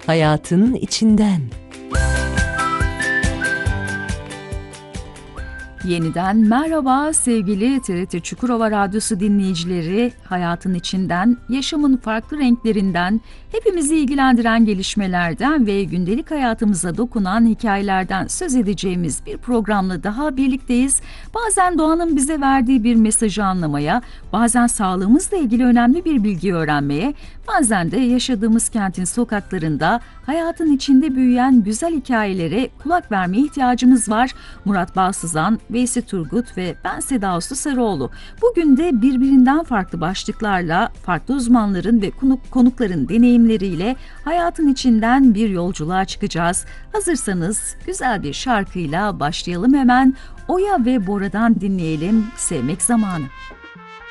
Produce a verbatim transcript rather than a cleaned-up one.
Hayatın içinden. Yeniden merhaba sevgili T R T Çukurova Radyosu dinleyicileri. Hayatın içinden, yaşamın farklı renklerinden, hepimizi ilgilendiren gelişmelerden ve gündelik hayatımıza dokunan hikayelerden söz edeceğimiz bir programla daha birlikteyiz. Bazen doğanın bize verdiği bir mesajı anlamaya, bazen sağlığımızla ilgili önemli bir bilgi öğrenmeye, bazen de yaşadığımız kentin sokaklarında hayatın içinde büyüyen güzel hikayelere kulak vermeye ihtiyacımız var. Murat Balsızan, Veysi Turgut ve ben Seda Uslu Sarıoğlu. Bugün de birbirinden farklı başlıklarla, farklı uzmanların ve konuk, konukların deneyimleriyle hayatın içinden bir yolculuğa çıkacağız. Hazırsanız güzel bir şarkıyla başlayalım hemen. Oya ve Bora'dan dinleyelim, Sevmek Zamanı.